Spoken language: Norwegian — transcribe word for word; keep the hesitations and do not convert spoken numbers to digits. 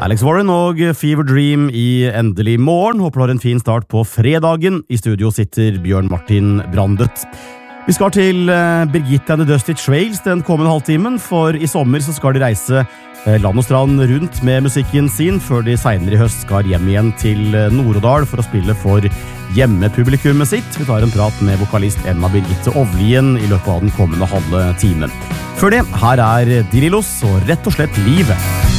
Alex Warren og Fever Dream i Endelig morgen. Håper du har en fin start på fredagen. I studio sitter Bjørn Martin Brandet. Vi skal til Birgitte and the Dusty Trails den kommende halvtimen, for i sommer så skal de reise land og strand rundt med musikken sin, før de senere i høst skal hjem igjen til Nord-Odal for å spille for hjemmepublikummet sitt. Vi tar en prat med vokalist Emma Birgitte Ovlien i løpet av den kommende halve timen. Før det, her er Dirillos og rett og slett livet.